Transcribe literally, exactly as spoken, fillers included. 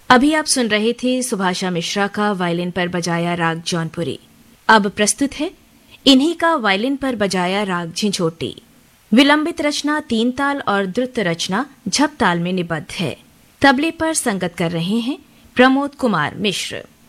अभी आप सुन रहे थे सुभाषा मिश्रा का वायलिन पर बजाया राग जौनपुरी। अब प्रस्तुत है इन्हीं का वायलिन पर बजाया राग झिंझोटी। विलंबित रचना तीन ताल और द्रुत रचना झप ताल में निबद्ध है। तबले पर संगत कर रहे हैं प्रमोद कुमार मिश्र।